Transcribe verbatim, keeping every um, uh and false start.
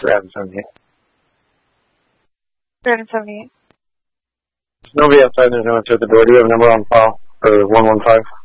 Raven seventy-eight. Raven seventy-eight. There's nobody outside, there's no answer at the door. Do you have a number on file for one one five?